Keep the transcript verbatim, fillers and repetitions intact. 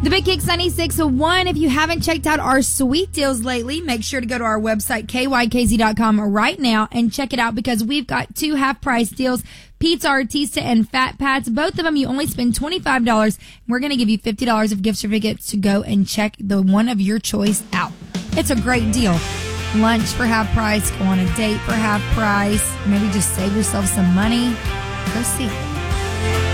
The Big Kicks ninety-six point one. If you haven't checked out our sweet deals lately, make sure to go to our website, K Y K Z dot com right now and check it out because we've got two half-price deals, Pizza Artista and Fat Pats. Both of them, you only spend twenty-five dollars. We're going to give you fifty dollars of gift certificates to go and check the one of your choice out. It's a great deal. Lunch for half price, go on a date for half price, maybe just save yourself some money. Go see.